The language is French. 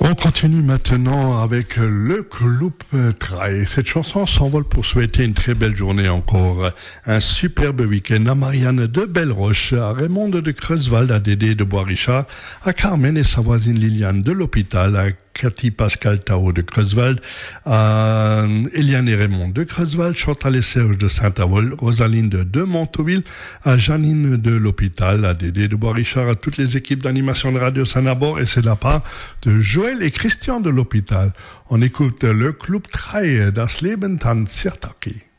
On continue maintenant avec le Club Trail. Cette chanson s'envole pour souhaiter une très belle journée encore. Un superbe week-end à Marianne de Belleroche, à Raymond de Creuswald, à Dédé de Bois-Richard, à Carmen et sa voisine Liliane de l'hôpital, à Cathy Pascal Tao de Creuswald, à Eliane et Raymond de Creuswald, Chantal et Serge de Saint-Avold, Rosaline de Montauville, à Janine de l'hôpital, à Dédé de Bois-Richard, à toutes les équipes d'animation de Radio Saint-Nabor, et c'est de la part de Joël et Christian de l'hôpital. On écoute le Club Trail, Das Leben tanzt Sirtaki.